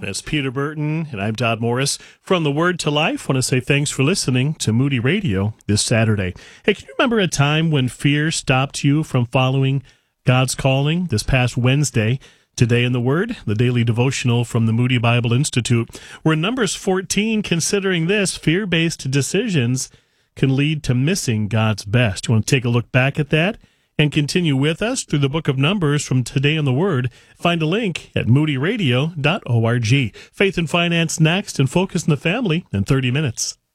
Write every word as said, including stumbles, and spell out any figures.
That's Peter Burton, and I'm Todd Morris. From the Word to Life, I want to say thanks for listening to Moody Radio this Saturday. Hey, can you remember a time when fear stopped you from following God's calling? This past Wednesday, Today in the Word, the daily devotional from the Moody Bible Institute, we're in Numbers fourteen, considering this, fear-based decisions can lead to missing God's best. You want to take a look back at that and continue with us through the book of Numbers from Today in the Word. Find a link at moody radio dot org. Faith and Finance next, and Focus on the Family in thirty minutes.